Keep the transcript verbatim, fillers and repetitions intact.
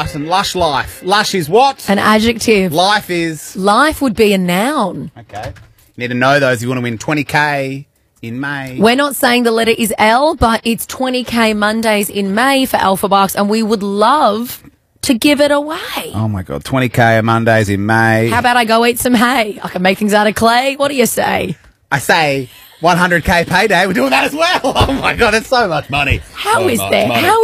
Martin. Lush life. Lush is what? An adjective. Life is... Life would be a noun. Okay. You need to know those if you want to win twenty K in May. We're not saying the letter is L, but it's twenty K Mondays in May for Alpha Bucks, and we would love to give it away. Oh, my God. twenty K Mondays in May. How about I go eat some hay? I can make things out of clay. What do you say? I say one hundred K payday. We're doing that as well. Oh, my God. That's so much money. How so is much there? money. How